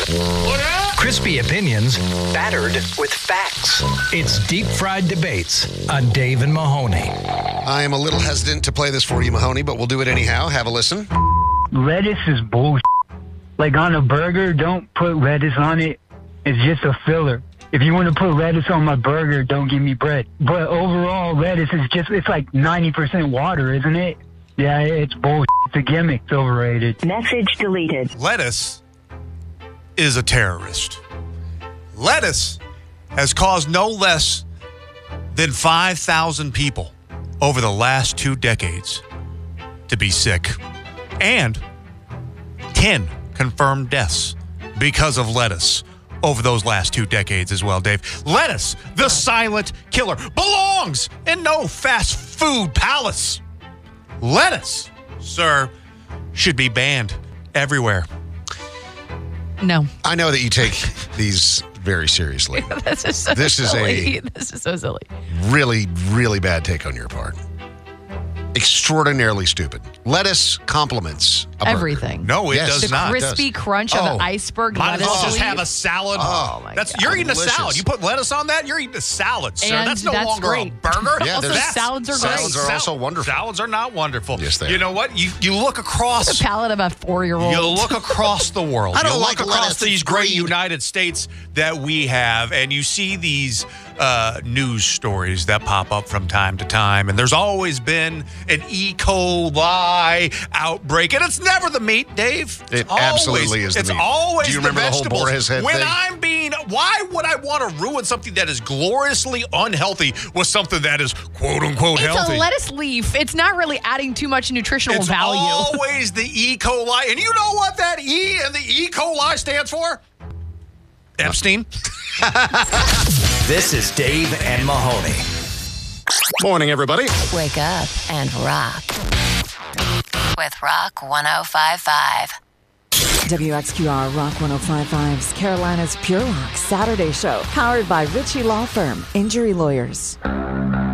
Crispy opinions battered with facts. It's Deep Fried Debates on Dave and Mahoney. I am a little hesitant to play this for you, Mahoney, but we'll do it anyhow. Have a listen. Lettuce is bullshit. Like on a burger, don't put lettuce on it. It's just a filler. If you want to put lettuce on my burger, don't give me bread. But overall, lettuce is it's like 90% water, isn't it? Yeah, it's bullshit. It's a gimmick. It's overrated. Message deleted. Lettuce is a terrorist. Lettuce has caused no less than 5,000 people over the last 2 decades to be sick. And 10 confirmed deaths because of lettuce over those last 2 decades as well, Dave. Lettuce, the silent killer, belongs in no fast food palace. Lettuce, sir, should be banned everywhere. No. I know that you take these very seriously. This is so silly. This is so silly. Really, really bad take on your part. Extraordinarily stupid. Lettuce complements a burger. Everything. No, it does The not. crispy crunch of an iceberg Might as lettuce well just leaf. have a salad. Oh, my God. You're eating a Delicious. salad. You put lettuce on that, you're eating a salad, sir. And that's no that's longer great. a burger. Yeah, Also, salads are great. Salads are also wonderful. Salads are not wonderful. Yes, they are. You know what? You look across. The palate of a 4-year-old. You look across the world. I don't you like look across lettuce. these It's great green. United States that we have, and you see these news stories that pop up from time to time. And there's always been an E. coli outbreak, and it's never the meat, Dave. It absolutely is the It's meat. always Do you remember the whole vegetables. Boar's Head when thing? Why would I want to ruin something that is gloriously unhealthy with something that is quote unquote It's healthy? a lettuce leaf. It's not really adding too much nutritional It's value. always the E. coli. And you know what that E and the E. coli stands for? Epstein. This is Dave and Mahoney. Morning, everybody. Wake up and rock with Rock 105.5. WXQR Rock 105.5's Carolina's Pure Rock Saturday Show, powered by Ritchie Law Firm, Injury Lawyers.